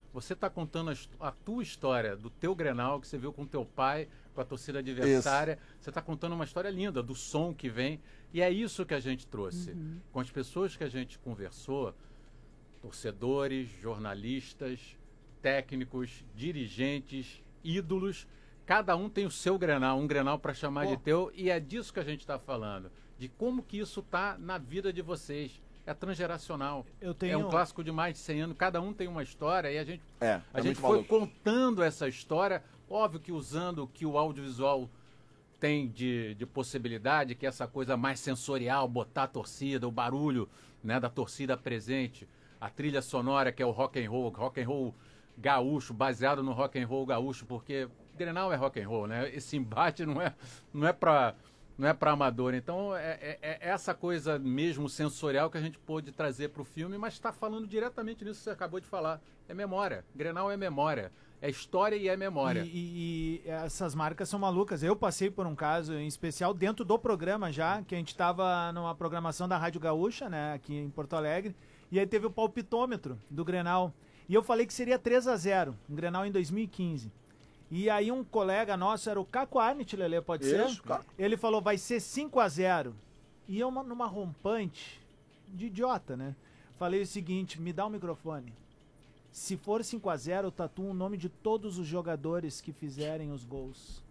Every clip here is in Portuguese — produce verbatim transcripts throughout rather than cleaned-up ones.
Você está contando a, a tua história do teu Grenal, que você viu com teu pai, com a torcida adversária. Isso. Você está contando uma história linda, do som que vem. E é isso que a gente trouxe. Uhum. Com as pessoas que a gente conversou, torcedores, jornalistas, técnicos, dirigentes, ídolos, cada um tem o seu Grenal, um Grenal para chamar oh. de teu, e é disso que a gente está falando, de como que isso está na vida de vocês. É transgeracional. Eu tenho... É um clássico de mais de cem anos, cada um tem uma história, e a gente, é, a gente foi contando essa história, óbvio que usando o que o audiovisual tem de, de possibilidade, que é essa coisa mais sensorial, botar a torcida, o barulho, né, da torcida presente, a trilha sonora que é o rock and roll, rock and roll gaúcho, baseado no rock and roll gaúcho, porque Grenal é rock and roll, né? Esse embate não é, não é para não é para amador. Então é, é, é essa coisa mesmo sensorial que a gente pôde trazer para o filme, mas está falando diretamente nisso que você acabou de falar. É memória. Grenal é memória. É história e é memória. E, e, e essas marcas são malucas. Eu passei por um caso em especial dentro do programa já, que a gente estava numa programação da Rádio Gaúcha, né, aqui em Porto Alegre, e aí teve o palpitômetro do Grenal. E eu falei que seria três a zero, um Grenal em dois mil e quinze. E aí um colega nosso, era o Caco Arnett, Lelê, pode Isso, ser? Caco. Ele falou, vai ser cinco a zero. E eu, numa rompante de idiota, né? Falei o seguinte, me dá o microfone. Se for cinco a zero, eu tatuo o nome de todos os jogadores que fizerem os gols.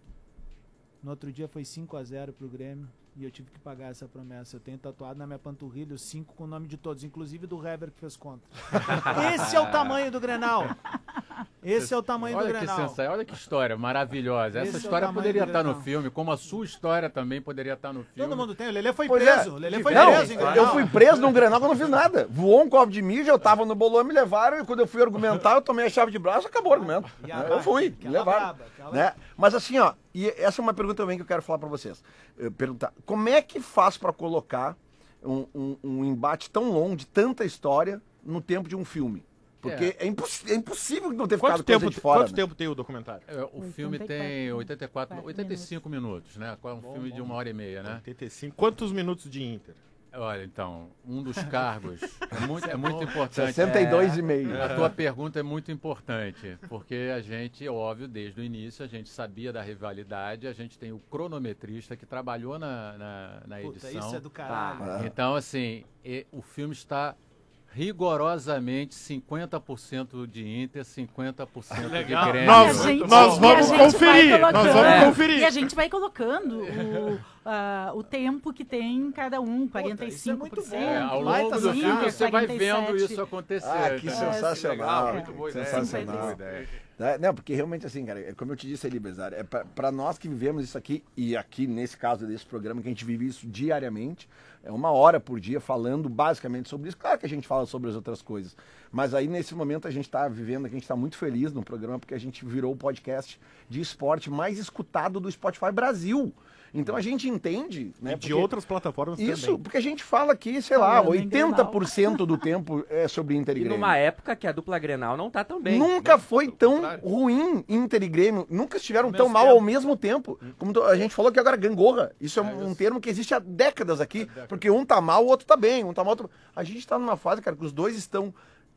No outro dia foi cinco a zero pro Grêmio e eu tive que pagar essa promessa. Eu tenho tatuado na minha panturrilha os cinco com o nome de todos, inclusive do Hever que fez conta. Esse é o tamanho do Grenal. Esse é o tamanho olha do Grenal. Que sensacional, olha que história maravilhosa. Essa Esse história é poderia estar no filme, como a sua história também poderia estar no filme. Todo mundo tem. O Lelê foi Pois preso. é. O Lelê foi Não, preso em Grenal. eu fui preso num Grenal que eu não fiz nada. Voou um copo de mijo, eu tava no bolão, me levaram, e quando eu fui argumentar, eu tomei a chave de braço e acabou o argumento. E a- Eu fui, me aquela levaram. braba, aquela- Né? Mas assim, ó, e essa é uma pergunta também que eu quero falar pra vocês. Eu perguntar, como é que faz pra colocar um, um, um embate tão longo, de tanta história, no tempo de um filme? Porque é, é, imposs- é impossível não ter Quanto, ficado tempo, coisa de fora. quanto né? tempo tem o documentário? É, o filme tem oitenta e quatro, oitenta e cinco minutos, né? É um filme de uma hora e meia, né? oitenta e cinco. Quantos minutos de Inter? Olha, então, um dos cargos é muito, é muito importante. sessenta e dois e meio. A tua pergunta é muito importante, porque a gente, óbvio, desde o início, a gente sabia da rivalidade, a gente tem o cronometrista que trabalhou na, na, na Puta, edição. isso é do caralho. Então, assim, e, o filme está rigorosamente cinquenta por cento de Inter, cinquenta por cento de Legal. Grêmio. Nós- E a gente- nós e a vamos gente vai conferir, nós colocando- vamos É. conferir. E a gente vai colocando o, ah, o tempo que tem cada um, quarenta e cinco por cento. isso é muito bom. É, ao Baita longo do sacada. filme você vai quarenta e sete. vendo isso acontecer. Ah, que né? sensacional. Legal, muito boa ideia. Sensacional. Muito boa ideia. É, não, porque realmente assim, cara, é como eu te disse ali, Bezerra, é para nós que vivemos isso aqui, e aqui nesse caso desse programa, que a gente vive isso diariamente, é uma hora por dia falando basicamente sobre isso. Claro que a gente fala sobre as outras coisas, mas aí nesse momento a gente está vivendo, a gente está muito feliz no programa, porque a gente virou o podcast de esporte mais escutado do Spotify Brasil. Então a gente entende, né? E de porque- outras plataformas Isso, também. porque a gente fala aqui, sei lá, Falando em oitenta por cento do tempo é sobre Inter e E Grêmio. numa época que a dupla Grenal não tá tão bem. Nunca foi tão contrário. ruim Inter e Grêmio, nunca estiveram Ao tão mesmo mal tempo. ao mesmo tempo. Como tu- a gente falou que agora gangorra, isso é um, um termo que existe há décadas aqui, porque um tá mal, o outro tá bem, um tá mal, outro... A gente tá numa fase, cara, que os dois estão...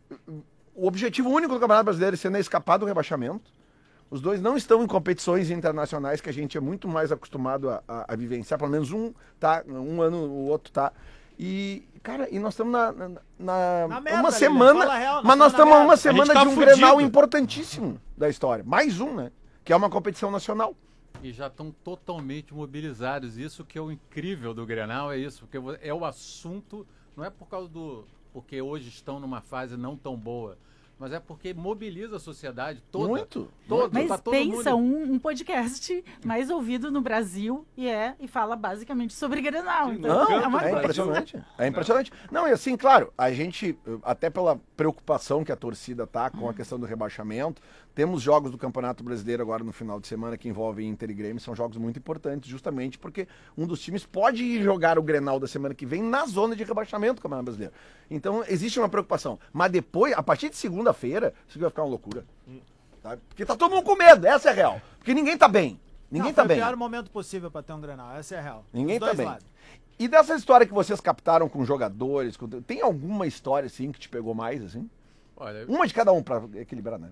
O objetivo único do Campeonato Brasileiro é sendo escapar do rebaixamento. Os dois não estão em competições internacionais que a gente é muito mais acostumado a, a- a vivenciar, pelo menos um tá, um ano o outro tá. E, cara, e nós estamos na, na, na- Na merda, uma Lelê, semana, fala a real, nós mas nós estamos estamos na a uma merda. semana A gente tá de um fudido. Grenal importantíssimo da história. Mais um, né? Que é uma competição nacional. E já estão totalmente mobilizados. Isso que é o incrível do Grenal, é isso, porque vo- é o assunto, não é por causa do... porque hoje estão numa fase não tão boa, mas é porque mobiliza a sociedade toda. Muito. Toda, Mas tá todo pensa, mundo... um, um podcast mais ouvido no Brasil e é e fala basicamente sobre Grenal. Então, Não, é uma é coisa. impressionante. É impressionante. Não, e assim, claro, a gente, até pela preocupação que a torcida tá com a questão do rebaixamento, temos jogos do Campeonato Brasileiro agora no final de semana que envolvem Inter e Grêmio, são jogos muito importantes, justamente porque um dos times pode ir jogar o Grenal da semana que vem na zona de rebaixamento do Campeonato Brasileiro. Então, existe uma preocupação. Mas depois, a partir de segunda-feira, isso vai ficar uma loucura. Tá? Porque tá todo mundo com medo, essa é a real. Porque ninguém tá bem. Ninguém Não, tá foi bem. o pior momento possível pra ter um Grenal, essa é a real. Ninguém Os tá dois bem. lados. E dessa história que vocês captaram com jogadores, com- tem alguma história assim que te pegou mais, assim? Olha, Uma de cada um pra equilibrar, né?